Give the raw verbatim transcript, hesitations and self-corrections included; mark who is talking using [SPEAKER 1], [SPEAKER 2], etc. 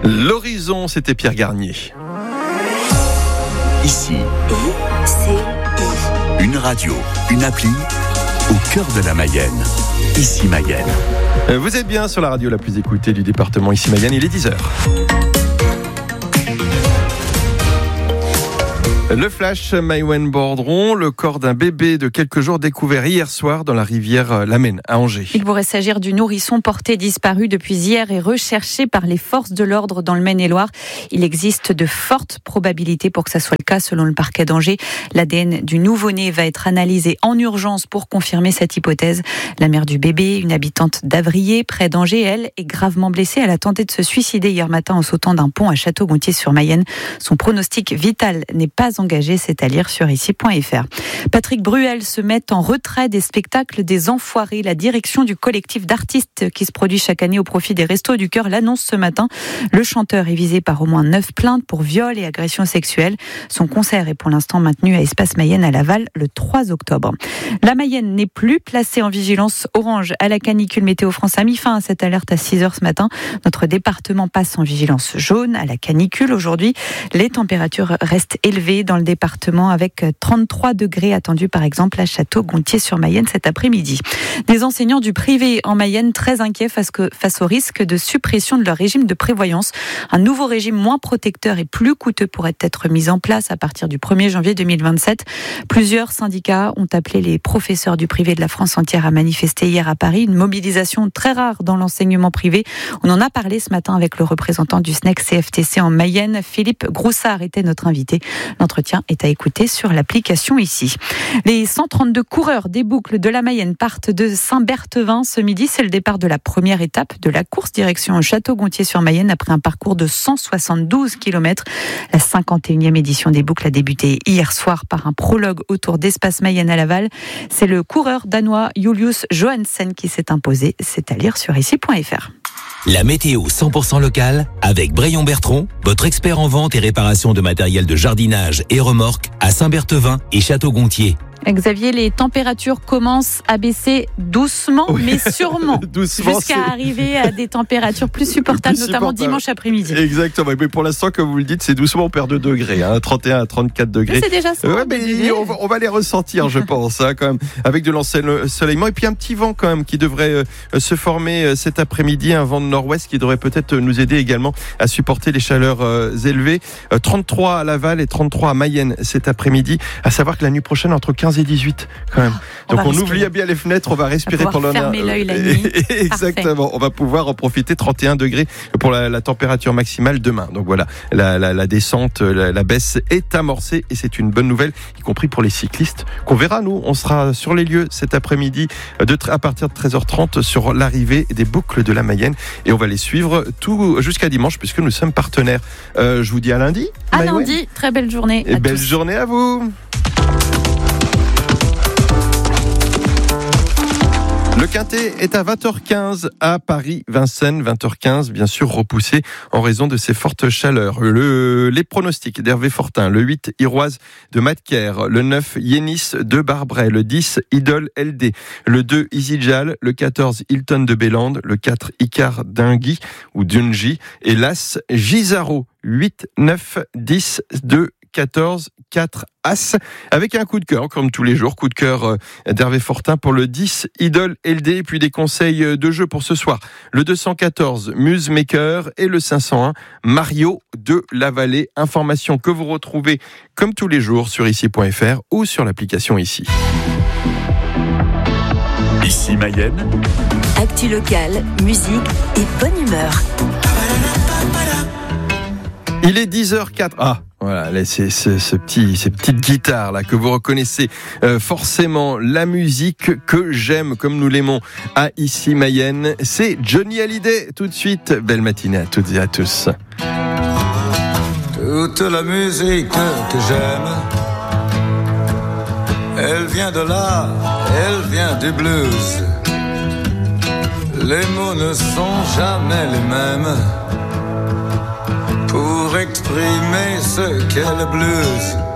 [SPEAKER 1] L'horizon, c'était Pierre Garnier.
[SPEAKER 2] Ici,
[SPEAKER 3] I, C, I.
[SPEAKER 2] une radio, une appli au cœur de la Mayenne. Ici Mayenne.
[SPEAKER 1] Vous êtes bien sur la radio la plus écoutée du département Ici Mayenne, il est dix heures. Le flash Maïwen Bordron, le corps d'un bébé de quelques jours découvert hier soir dans la rivière La Maine à Angers.
[SPEAKER 4] Il pourrait s'agir du nourrisson porté disparu depuis hier et recherché par les forces de l'ordre dans le Maine-et-Loire. Il existe de fortes probabilités pour que ça soit le cas selon le parquet d'Angers. L'A D N du nouveau-né va être analysé en urgence pour confirmer cette hypothèse. La mère du bébé, une habitante d'Avrier, près d'Angers, elle, est gravement blessée. Elle a tenté de se suicider hier matin en sautant d'un pont à Château-Gontier-sur-Mayenne. Son pronostic vital n'est pas engagé, c'est à lire sur ici point f r. Patrick Bruel se met en retrait des spectacles des Enfoirés. La direction du collectif d'artistes qui se produit chaque année au profit des Restos du Cœur l'annonce ce matin. Le chanteur est visé par au moins neuf plaintes pour viol et agression sexuelle. Son concert est pour l'instant maintenu à Espace Mayenne à Laval le trois octobre. La Mayenne n'est plus placée en vigilance orange à la canicule. Météo France a mis fin à cette alerte à six heures ce matin. Notre département passe en vigilance jaune à la canicule. Aujourd'hui, les températures restent élevées dans le département avec trente-trois degrés attendus par exemple à Château-Gontier-sur-Mayenne cet après-midi. Des enseignants du privé en Mayenne très inquiets face, que, face au risque de suppression de leur régime de prévoyance. Un nouveau régime moins protecteur et plus coûteux pourrait être mis en place à partir du premier janvier deux mille vingt-sept. Plusieurs syndicats ont appelé les professeurs du privé de la France entière à manifester hier à Paris. Une mobilisation très rare dans l'enseignement privé. On en a parlé ce matin avec le représentant du S N E C C F T C en Mayenne. Philippe Groussard était notre invité. L'entretien est à écouter sur l'application ici. Les cent trente-deux coureurs des boucles de la Mayenne partent de Saint-Berthevin ce midi. C'est le départ de la première étape de la course direction Château-Gontier-sur-Mayenne après un parcours de cent soixante-douze kilomètres. La cinquante et unième édition des boucles a débuté hier soir par un prologue autour d'Espace Mayenne à Laval. C'est le coureur danois Julius Johansen qui s'est imposé. C'est à lire sur ici point f r.
[SPEAKER 5] La météo cent pour cent locale avec Brayon Bertrand, votre expert en vente et réparation de matériel de jardinage et remorque à Saint-Berthevin et Château-Gontier.
[SPEAKER 4] Xavier, les températures commencent à baisser doucement, oui. mais sûrement,
[SPEAKER 1] doucement,
[SPEAKER 4] jusqu'à
[SPEAKER 1] c'est...
[SPEAKER 4] arriver à des températures plus supportables, plus notamment supportable. Dimanche après-midi.
[SPEAKER 1] Exactement, mais pour l'instant, comme vous le dites, c'est doucement, on perd deux degrés, hein, trente et un à trente-quatre degrés.
[SPEAKER 4] Mais c'est déjà ça.
[SPEAKER 1] Ouais, mais on, va, on va les ressentir, je pense, hein, quand même, avec de l'ensoleillement et puis un petit vent quand même qui devrait euh, se former euh, cet après-midi, un vent de nord-ouest qui devrait peut-être nous aider également à supporter les chaleurs euh, élevées. Euh, trente-trois à Laval et trente-trois à Mayenne cet après-midi. À savoir que la nuit prochaine, entre quinze et dix-huit quand même.
[SPEAKER 4] On
[SPEAKER 1] Donc on
[SPEAKER 4] respirer.
[SPEAKER 1] oublie bien les fenêtres, on va respirer
[SPEAKER 4] on va
[SPEAKER 1] pendant
[SPEAKER 4] fermer l'œil la nuit.
[SPEAKER 1] Exactement.
[SPEAKER 4] Parfait.
[SPEAKER 1] On va pouvoir en profiter. trente et un degrés pour la, la température maximale demain. Donc voilà, la, la, la descente, la, la baisse est amorcée et c'est une bonne nouvelle, y compris pour les cyclistes qu'on verra. Nous, on sera sur les lieux cet après-midi de, à partir de treize heures trente sur l'arrivée des boucles de la Mayenne et on va les suivre tout jusqu'à dimanche puisque nous sommes partenaires. Euh, je vous dis à lundi.
[SPEAKER 4] À
[SPEAKER 1] Maïwen.
[SPEAKER 4] lundi. Très belle journée.
[SPEAKER 1] Et
[SPEAKER 4] à
[SPEAKER 1] belle
[SPEAKER 4] tous.
[SPEAKER 1] journée à vous. Le Quintet est à vingt heures quinze à Paris-Vincennes, vingt heures quinze, bien sûr repoussé en raison de ces fortes chaleurs. Le, les pronostics d'Hervé Fortin, le huit Iroise de Matker, le neuf Yénis de Barbret, le dix Idol L D, le deux EasyJal, le quatorze Hilton de Bélande, le quatre Icar d'Ingui ou Dungi et l'As Gisaro, huit, neuf, dix, deux, quatorze, quatre As, avec un coup de cœur, comme tous les jours, coup de cœur d'Hervé Fortin pour le dix Idol L D, et puis des conseils de jeu pour ce soir. Le deux cent quatorze Musemaker et le cinq cent un Mario de la Vallée. Information que vous retrouvez comme tous les jours sur ici point f r ou sur l'application Ici.
[SPEAKER 2] Ici Mayenne.
[SPEAKER 3] Actu locale, musique et bonne humeur.
[SPEAKER 1] Il est dix heures quatre. Ah, voilà, c'est ce, ce petit, ces petites guitares là que vous reconnaissez euh, forcément. La musique que j'aime, comme nous l'aimons à Ici Mayenne, c'est Johnny Hallyday. Tout de suite, belle matinée à toutes et à tous.
[SPEAKER 6] Toute la musique que j'aime, elle vient de là, elle vient du blues. Les mots ne sont jamais les mêmes pour exprimer ce qu'est le blues.